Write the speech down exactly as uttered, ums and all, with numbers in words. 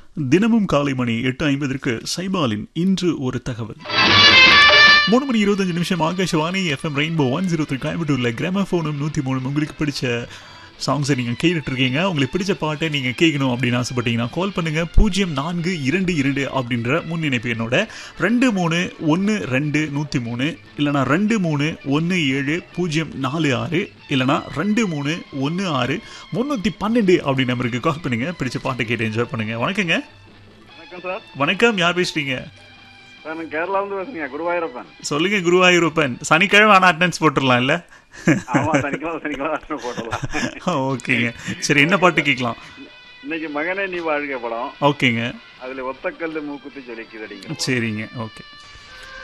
தினமும் காலை மணி எட்டு ஐம்பதற்கு சைபாலின் இன்று ஒரு தகவல். மூணு மணி இருபத்தஞ்சு நிமிஷம் Akashvani FM rainbow one zero three கோயம்புத்தூர்ல கிராமபோனும் நூற்றி மூணு உங்களுக்கு பிடிச்ச சாங்ஸை நீங்கள் கேட்டுட்டு இருக்கீங்க. உங்களுக்கு பிடிச்ச பாட்டை நீங்கள் கேட்கணும் அப்படின்னு ஆசைப்பட்டீங்கன்னா கால் பண்ணுங்கள். பூஜ்ஜியம் நான்கு இரண்டு இரண்டு அப்படின்ற முன்னிணைப்பு என்னோட ரெண்டு மூணு ஒன்று ரெண்டு நூற்றி மூணு இல்லைனா ரெண்டு மூணு ஒன்று ஏழு பூஜ்ஜியம் நாலு ஆறு இல்லைனா ரெண்டு மூணு ஒன்று ஆறு முந்நூற்றி பன்னெண்டு அப்படி நம்பருக்கு கால் பண்ணுங்கள். பிடிச்ச பாட்டை கேட்டு என்ஜாய் பண்ணுங்கள். வணக்கங்க. வணக்கம் சார். வணக்கம். யார் பேசுறீங்க? சார் நான் கேரளாவிலிருந்து பேசுறீங்க. குருவாயூரப்பன். சொல்லுங்க குருவாயூரப்பன். சனிக்கிழமை ஆனால் அட்டெண்டன்ஸ் போட்டுடலாம் இல்லை? ஓகேங்க. சரி, என்ன பாட்டு கேட்கலாம்? இன்னைக்கு மகனே நீ வாழ்க படம். ஓகேங்க. அதுல ஒத்தக்கல்லு மூக்குத்தி ஜொலிக்குது. சரிங்க. ஓகே.